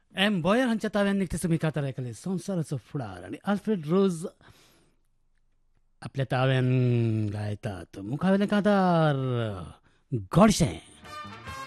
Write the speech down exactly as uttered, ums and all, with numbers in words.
M Boyer हांच्या ताव्यान निघते तुम्ही कातार आयकले संवसाराचो फुडार आणि आल्फ्रेड रोज आपल्या ताव्यान गायतात मुखावेलें कांतार गोडशें.